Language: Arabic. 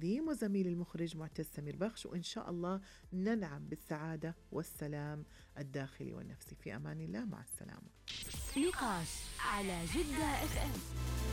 التقديم وزميل المخرج معتز سمير بخش، وإن شاء الله ننعم بالسعادة والسلام الداخلي والنفسي. في أمان الله، مع السلامة. نقاش على جدة FM.